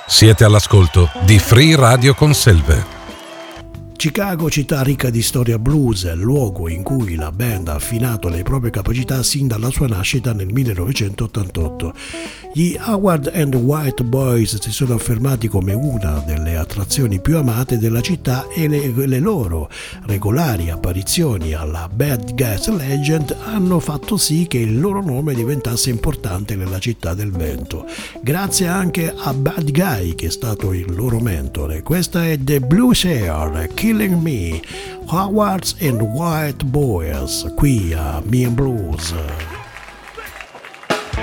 Siete all'ascolto di Free Radio Conselve. Chicago, città ricca di storia blues, è il luogo in cui la band ha affinato le proprie capacità sin dalla sua nascita nel 1988. Gli Howard and White Boys si sono affermati come una delle attrazioni più amate della città e le loro regolari apparizioni alla Bad Gas Legend hanno fatto sì che il loro nome diventasse importante nella città del vento, grazie anche a Bad Guy, che è stato il loro mentore. Questa è The Blues Air, Killing Me, Howards and White Boys, qui a Me and Blues.